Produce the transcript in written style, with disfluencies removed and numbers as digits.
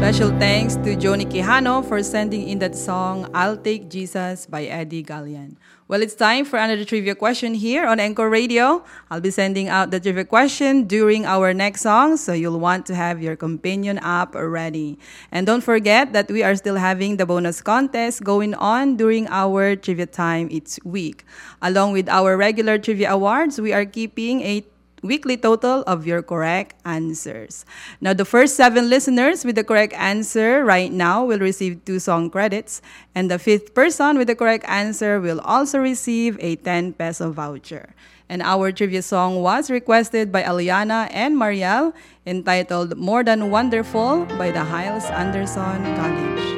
Special thanks to Joni Quijano for sending in that song, I'll Take Jesus by Eddie Gallian. Well, it's time for another trivia question here on Encore Radio. I'll be sending out the trivia question during our next song, so you'll want to have your companion app ready. And don't forget that we are still having the bonus contest going on during our trivia time each week. Along with our regular trivia awards, we are keeping a weekly total of your correct answers. Now, the first 7 listeners with the correct answer right now will receive 2 song credits, and the 5th person with the correct answer will also receive a 10 peso voucher. And our trivia song was requested by Aliana and Mariel, entitled More Than Wonderful by the Hiles Anderson College.